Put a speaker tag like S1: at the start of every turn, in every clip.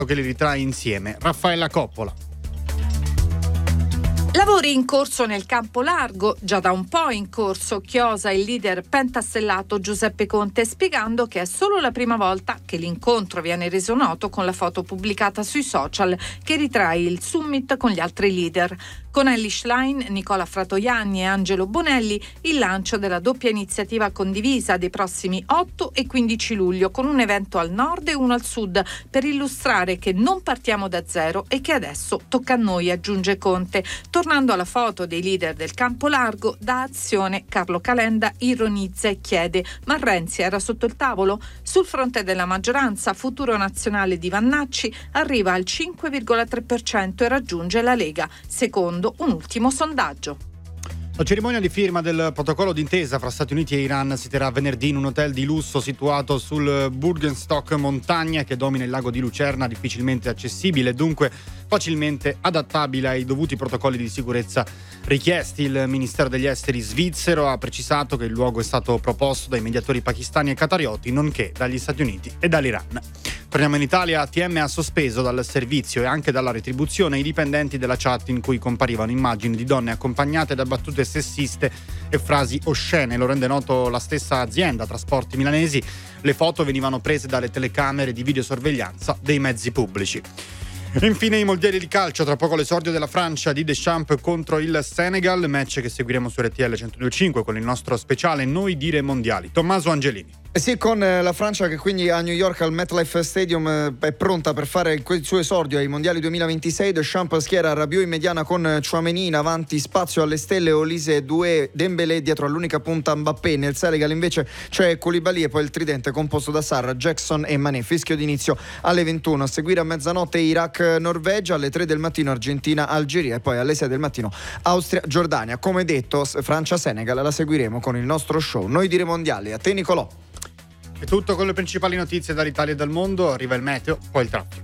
S1: che li ritrae insieme. Raffaella Coppola.
S2: Lavori in corso nel campo largo, già da un po' in corso, chiosa il leader pentastellato Giuseppe Conte, spiegando che è solo la prima volta che l'incontro viene reso noto con la foto pubblicata sui social che ritrae il summit con gli altri leader. Con Elly Schlein, Nicola Fratoianni e Angelo Bonelli, il lancio della doppia iniziativa condivisa dei prossimi 8 e 15 luglio, con un evento al nord e uno al sud, per illustrare che non partiamo da zero e che adesso tocca a noi, aggiunge Conte. Tornando alla foto dei leader del campo largo, da Azione Carlo Calenda ironizza e chiede: ma Renzi era sotto il tavolo? Sul fronte della maggioranza, Futuro Nazionale di Vannacci arriva al 5,3% e raggiunge la Lega, secondo un ultimo sondaggio.
S1: La cerimonia di firma del protocollo d'intesa fra Stati Uniti e Iran si terrà venerdì in un hotel di lusso situato sul Burgenstock Montagna, che domina il lago di Lucerna, difficilmente accessibile, dunque facilmente adattabile ai dovuti protocolli di sicurezza richiesti. Il Ministero degli Esteri svizzero ha precisato che il luogo è stato proposto dai mediatori pakistani e qatarioti, nonché dagli Stati Uniti e dall'Iran. Torniamo in Italia. ATM ha sospeso dal servizio e anche dalla retribuzione i dipendenti della chat in cui comparivano immagini di donne accompagnate da battute sessiste e frasi oscene. Lo rende noto la stessa azienda Trasporti Milanesi. Le foto venivano prese dalle telecamere di videosorveglianza dei mezzi pubblici. Infine i mondiali di calcio, tra poco l'esordio della Francia di Deschamps contro il Senegal, match che seguiremo su RTL 102.5 con il nostro speciale Noi dire mondiali. Tommaso Angelini.
S3: Sì, con la Francia che quindi a New York al MetLife Stadium è pronta per fare il suo esordio ai mondiali 2026. Deschamps schiera Rabiot in mediana con Tchouaméni in avanti, spazio alle stelle Olise, Doué, Dembélé, dietro all'unica punta Mbappé. Nel Senegal invece c'è Koulibaly e poi il tridente composto da Sarr, Jackson e Mané. Fischio d'inizio alle 21, a seguire a mezzanotte Iraq-Norvegia, alle 3 del mattino Argentina-Algeria e poi alle 6 del mattino Austria-Giordania. Come detto, Francia-Senegal la seguiremo con il nostro show Noi dire mondiali. A te Nicolò.
S1: È tutto con le principali notizie dall'Italia e dal mondo. Arriva il meteo, poi il traffico.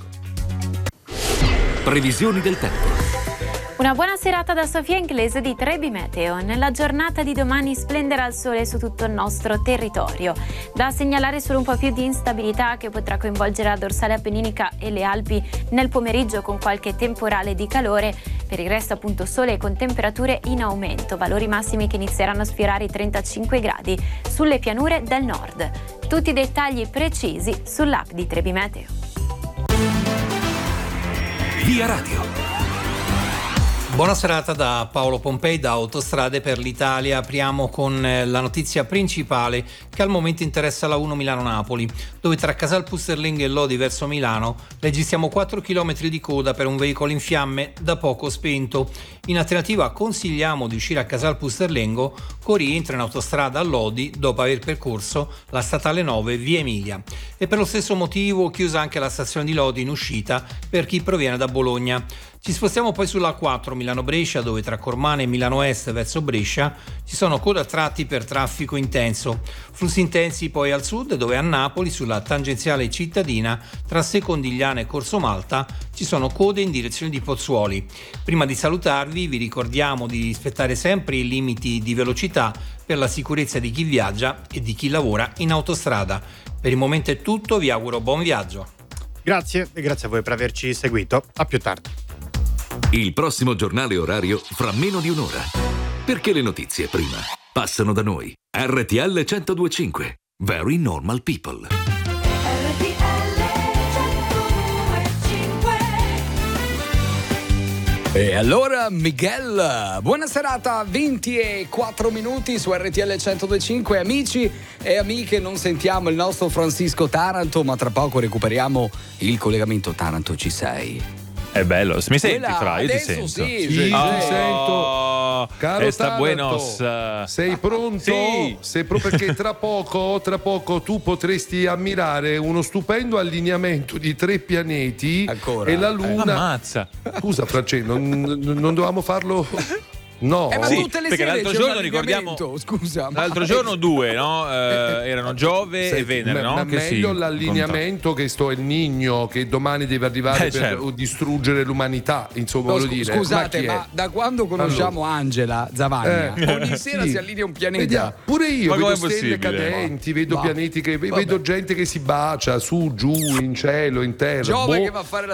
S4: Previsioni del tempo.
S5: Una buona serata da Sofia Inglese di Trebi Meteo. Nella giornata di domani splenderà il sole su tutto il nostro territorio. Da segnalare solo un po' più di instabilità che potrà coinvolgere la dorsale appenninica e le Alpi nel pomeriggio, con qualche temporale di calore. Per il resto appunto sole con temperature in aumento, valori massimi che inizieranno a sfiorare i 35 gradi sulle pianure del nord. Tutti i dettagli precisi sull'app di Trebi Meteo.
S4: Via Radio.
S6: Buona serata da Paolo Pompei da Autostrade per l'Italia. Apriamo con la notizia principale che al momento interessa la 1 Milano-Napoli, dove tra Casal Pusterlengo e Lodi verso Milano registriamo 4 km di coda per un veicolo in fiamme da poco spento. In alternativa consigliamo di uscire a Casal Pusterlengo con rientro in autostrada a Lodi dopo aver percorso la statale 9 via Emilia. E per lo stesso motivo chiusa anche la stazione di Lodi in uscita per chi proviene da Bologna. Ci spostiamo poi sulla 4 Milano-Brescia, dove tra Cormane e Milano Est verso Brescia ci sono code a tratti per traffico intenso. Flussi intensi poi al sud, dove a Napoli sulla tangenziale cittadina tra Secondigliano e Corso Malta ci sono code in direzione di Pozzuoli. Prima di salutarvi vi ricordiamo di rispettare sempre i limiti di velocità per la sicurezza di chi viaggia e di chi lavora in autostrada. Per il momento è tutto, vi auguro buon viaggio.
S1: Grazie e grazie a voi per averci seguito. A più tardi.
S4: Il prossimo giornale orario fra meno di un'ora. Perché le notizie prima passano da noi. RTL 102.5. Very Normal People.
S7: E allora Miguel, buona serata, 24 minuti su RTL 102.5. Amici e amiche, non sentiamo il nostro Francisco Taranto, ma tra poco recuperiamo il collegamento. Taranto, ci sei?
S8: È bello, mi senti Fra? Io ti
S7: adesso
S8: sento.
S7: sì,
S9: Ti sento. Caro
S8: sta buenos.
S9: sei pronto?
S8: Sì.
S9: Perché tra poco tu potresti ammirare uno stupendo allineamento di 3 pianeti.
S7: Ancora?
S9: E la Luna.
S8: Ammazza.
S9: Scusa Francesco, non dovevamo farlo? No,
S7: ma
S8: Sì,
S7: tutte le
S8: perché
S7: sere
S8: l'altro
S7: c'è
S8: giorno
S7: un
S8: ricordiamo.
S7: allineamento, scusa.
S8: L'altro giorno 2, no? Erano Giove e Venere, no?
S9: Ma
S8: Che
S9: meglio
S8: si
S9: l'allineamento che sto il Nigno che domani deve arrivare per
S8: certo.
S9: distruggere l'umanità. Insomma, voglio dire.
S7: Scusate,
S9: chi è?
S7: ma da quando conosciamo Angela Zavagna, ogni sera
S9: sì.
S7: si allinea un pianeta.
S9: Vediamo. Pure io
S8: Ma
S9: vedo
S8: com'è
S9: stelle
S8: possibile?
S9: cadenti, vedo
S7: Ma-
S9: pianeti che
S7: vabbè.
S9: vedo gente che si bacia su, giù, in cielo, in terra.
S7: Giove
S9: Boh.
S7: che va a fare la